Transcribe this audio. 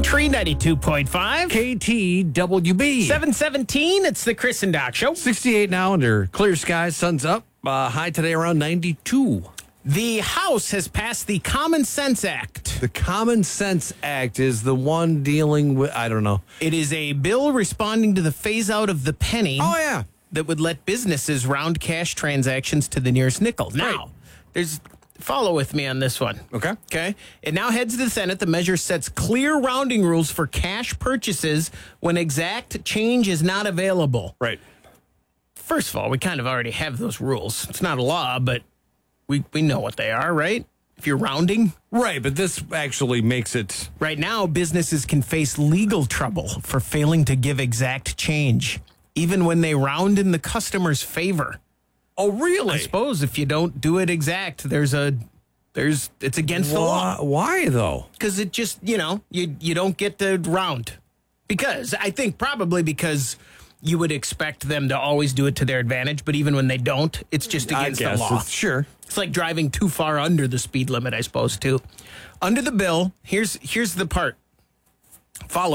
Tree 92.5. KTWB. 717, it's the Chris and Doc Show. 68 now under clear skies, sun's up. High today around 92. The House has passed the Common Sense Act. The Common Sense Act is the one dealing with, I don't know. It is a bill responding to the phase out of the penny. Oh, yeah. That would let businesses round cash transactions to the nearest nickel. Now, follow with me on this one. Okay. It now heads to the Senate. The measure sets clear rounding rules for cash purchases when exact change is not available. Right. First of all, we kind of already have those rules. It's not a law, but we know what they are, right? If you're rounding. Right, but this actually makes it... Right now, businesses can face legal trouble for failing to give exact change, even when they round in the customer's favor. Oh, really? I suppose if you don't do it exact, it's against the law. Why, though? Because it just, you don't get to round. Because you would expect them to always do it to their advantage, but even when they don't, it's just against the law. Sure. It's like driving too far under the speed limit, I suppose, too. Under the bill, here's the part. Follow